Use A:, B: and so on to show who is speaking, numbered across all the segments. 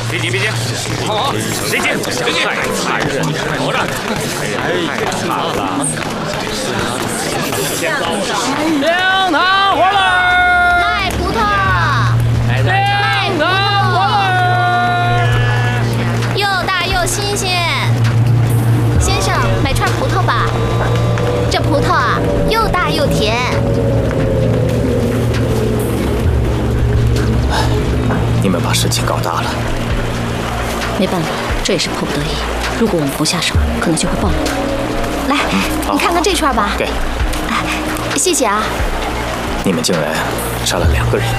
A: 别急，别急，好，谁急？谁急？太残忍了，活着！太差了！
B: 令堂活了！
C: 卖葡萄，
B: 令堂活了！
C: 又大又新鲜。先生，买串葡萄吧。这葡萄啊，又大又甜。
D: 你们把事情搞大了。
E: 没办法，这也是迫不得已。如果我们不下手，可能就会暴露。
C: 来，你看看这串吧。
D: 给，
C: 谢谢啊。
D: 你们竟然杀了2个人，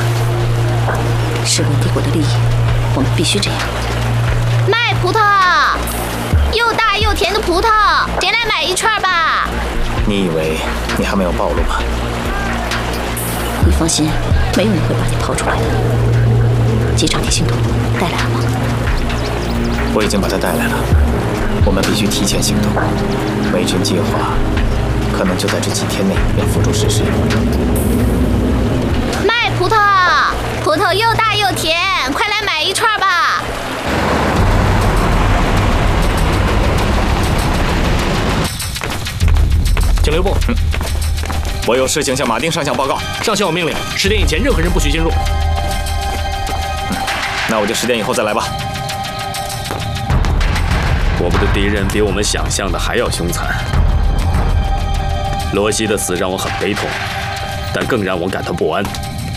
E: 事关帝国的利益，我们必须这样。
C: 卖葡萄，又大又甜的葡萄，谁来买一串吧？
D: 你以为你还没有暴露吗？
E: 你放心，没有人会把你抛出来的。机场铁信徒带来了吗？
D: 我已经把他带来了。我们必须提前行动。美军计划可能就在这几天内要付诸实施。
C: 卖葡萄，葡萄又大又甜，快来买一串吧！
A: 请留步。
D: 我有事情向马丁上校报告。
A: 上校有命令，10点以前任何人不许进入。
D: 那我就10点以后再来吧。
F: 我们的敌人比我们想象的还要凶残。罗西的死让我很悲痛，但更让我感到不安。